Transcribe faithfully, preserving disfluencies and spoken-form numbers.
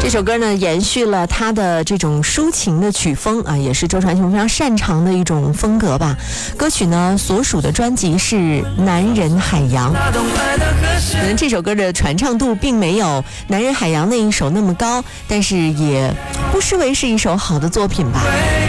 这首歌呢，延续了他的这种抒情的曲风啊，也是周传雄非常擅长的一种风格吧。歌曲呢所属的专辑是《男人海洋》，可能这首歌的传唱度并没有《男人海洋》那一首那么高，但是也不失为是一首好的作品吧。